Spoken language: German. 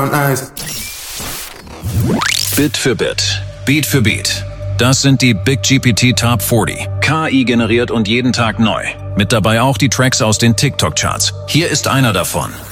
Nice. Bit für Bit, Beat für Beat. Das sind die Big GPT Top 40. KI generiert und jeden Tag neu. Mit dabei auch die Tracks aus den TikTok-Charts. Hier ist einer davon.